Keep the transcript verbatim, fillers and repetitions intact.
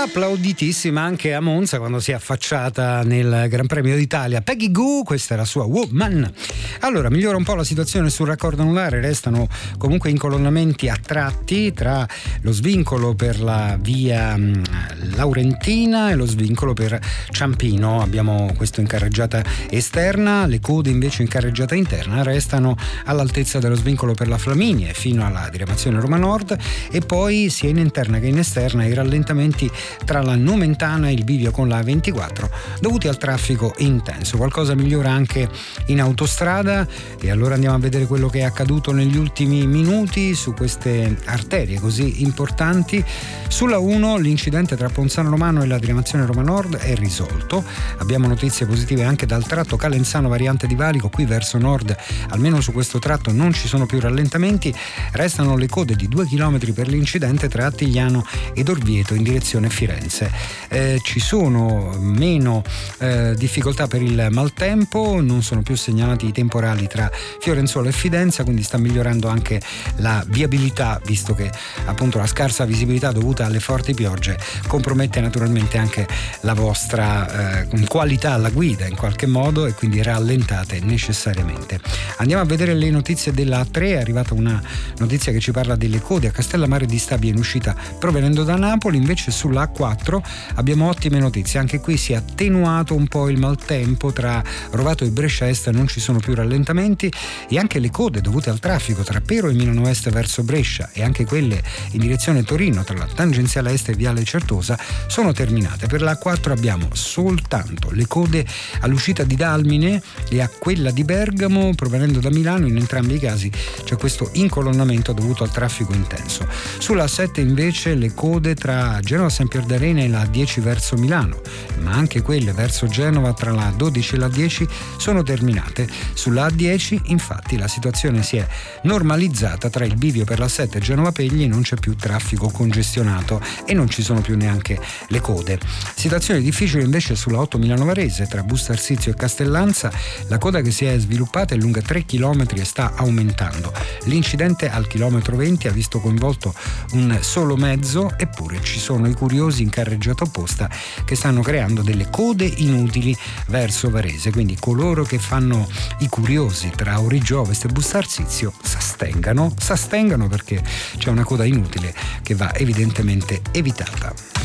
Applauditissima anche a Monza quando si è affacciata nel Gran Premio d'Italia. Peggy Gou, questa è la sua Woman. Allora, migliora un po' la situazione sul raccordo anulare, restano comunque incolonnamenti a tratti tra lo svincolo per la via Laurentina e lo svincolo per Ciampino. Abbiamo questo in carreggiata esterna, le code invece in carreggiata interna restano all'altezza dello svincolo per la Flaminie fino alla diramazione Roma Nord, e poi sia in interna che in esterna i rallentamenti tra la Nomentana e il bivio con la A ventiquattro dovuti al traffico intenso. Qualcosa migliora anche in autostrada, e allora andiamo a vedere quello che è accaduto negli ultimi minuti su queste arterie così importanti. Sulla uno l'incidente tra Ponzano Romano e la diramazione Roma Nord è risolto. Abbiamo notizie positive anche dal tratto Calenzano variante di Valico, qui verso nord almeno su questo tratto non ci sono più rallentamenti, restano le code di due chilometri per l'incidente tra Attigliano ed Orvieto in direzione Firenze. Eh, ci sono meno eh, difficoltà per il maltempo, non sono più segnalati i temporali tra Fiorenzuola e Fidenza, quindi sta migliorando anche la viabilità, visto che appunto la scarsa visibilità dovuta alle forti piogge compromette naturalmente anche la vostra eh, qualità alla guida in qualche modo, e quindi rallentate necessariamente. Andiamo a vedere le notizie della A tre. È arrivata una notizia che ci parla delle code a Castellammare di Stabia in uscita provenendo da Napoli. Invece sulla A quattro abbiamo ottime notizie, anche qui si è attenuato un po' il maltempo tra Rovato e Brescia Est, non ci sono più rallentamenti, e anche le code dovute al traffico tra Pero e Milano Est verso Brescia e anche quelle in direzione Torino tra la tangenziale est e viale Certosa sono terminate. Per la A quattro abbiamo soltanto le code all'uscita di Dalmine e a quella di Bergamo provenendo da Milano. In entrambi i casi c'è questo incolonnamento dovuto al traffico intenso. Sulla A sette invece le code tra Genova San Pierdarena e la A dieci verso Milano, ma anche quelle verso Genova tra la A dodici e la A dieci sono terminate. Sulla A dieci infatti la situazione si è normalizzata tra il bivio per la sette e Genova Pegli, non c'è più traffico congestionato e non ci sono più neanche le code. Situazione difficile invece sulla otto Milano Varese tra Busto Arsizio e Castellanza, la coda che si è sviluppata è lunga tre chilometri e sta aumentando. L'incidente al chilometro venti ha visto coinvolto un solo mezzo, eppure ci sono i curiosi in carreggiata opposta che stanno creando delle code inutili verso Varese, quindi coloro che fanno i curiosi tra Origgio Ovest e Busto Arsizio s'astengano, s'astengano perché c'è una coda inutile che va evidentemente evitata.